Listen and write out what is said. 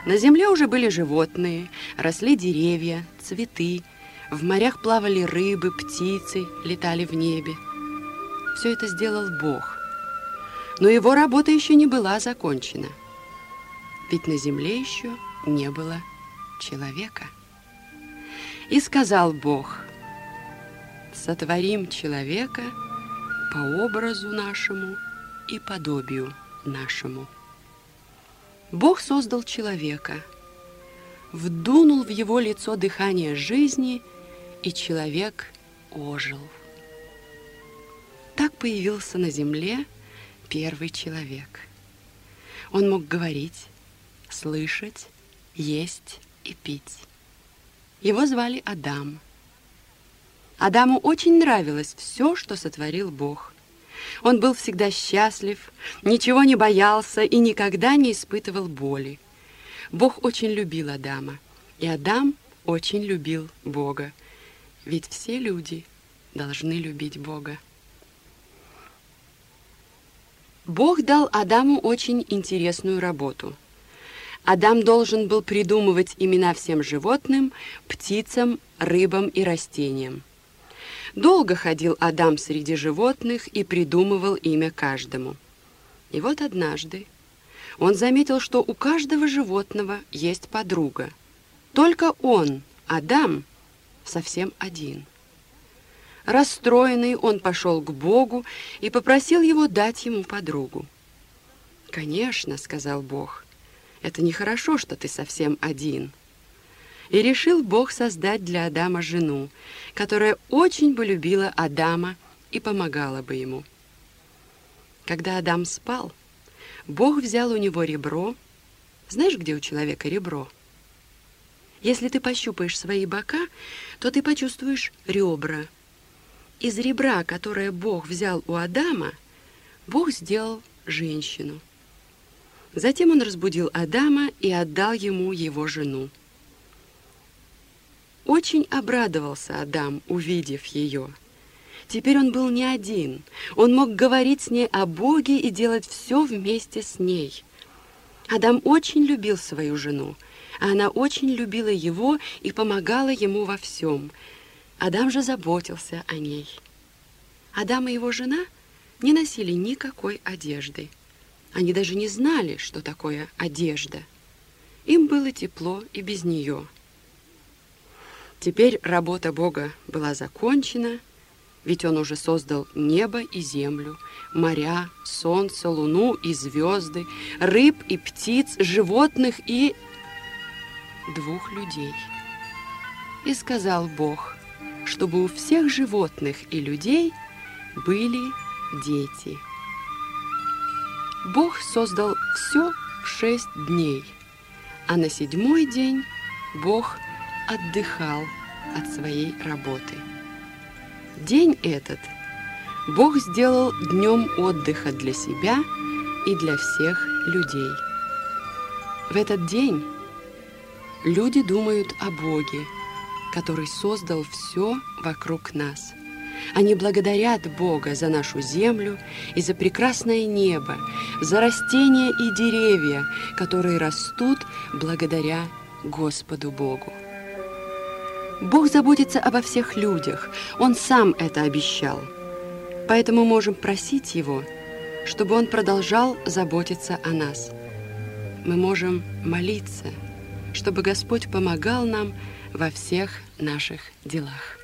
На земле уже были животные, росли деревья, цветы, в морях плавали рыбы, птицы летали в небе. Все это сделал Бог. Но его работа еще не была закончена. Ведь на земле еще не было человека. И сказал Бог: «Сотворим человека по образу нашему и подобию нашему». Бог создал человека, вдунул в его лицо дыхание жизни, и человек ожил. Так появился на земле первый человек. Он мог говорить, слышать, есть и пить. Его звали Адам. Адаму очень нравилось все, что сотворил Бог. Он был всегда счастлив, ничего не боялся и никогда не испытывал боли. Бог очень любил Адама, и Адам очень любил Бога. Ведь все люди должны любить Бога. Бог дал Адаму очень интересную работу. Адам должен был придумывать имена всем животным, птицам, рыбам и растениям. Долго ходил Адам среди животных и придумывал имя каждому. И вот однажды он заметил, что у каждого животного есть подруга. Только он, Адам, совсем один. Расстроенный, он пошел к Богу и попросил его дать ему подругу. «Конечно, — сказал Бог, — это нехорошо, что ты совсем один». И решил Бог создать для Адама жену, которая очень бы любила Адама и помогала бы ему. Когда Адам спал, Бог взял у него ребро. Знаешь, где у человека ребро? Если ты пощупаешь свои бока, то ты почувствуешь ребра. Из ребра, которое Бог взял у Адама, Бог сделал женщину. Затем он разбудил Адама и отдал ему его жену. Очень обрадовался Адам, увидев ее. Теперь он был не один. Он мог говорить с ней о Боге и делать все вместе с ней. Адам очень любил свою жену, а она очень любила его и помогала ему во всем. Адам же заботился о ней. Адам и его жена не носили никакой одежды. Они даже не знали, что такое одежда. Им было тепло и без нее. Теперь работа Бога была закончена, ведь Он уже создал небо и землю, моря, солнце, луну и звезды, рыб и птиц, животных и двух людей. И сказал Бог, чтобы у всех животных и людей были дети. Бог создал все в 6 дней, а на 7-й день Бог отдыхал от своей работы. День этот Бог сделал днем отдыха для себя и для всех людей. В этот день люди думают о Боге, который создал все вокруг нас. Они благодарят Бога за нашу землю и за прекрасное небо, за растения и деревья, которые растут благодаря Господу Богу. Бог заботится обо всех людях, Он сам это обещал. Поэтому можем просить Его, чтобы Он продолжал заботиться о нас. Мы можем молиться, чтобы Господь помогал нам во всех наших делах.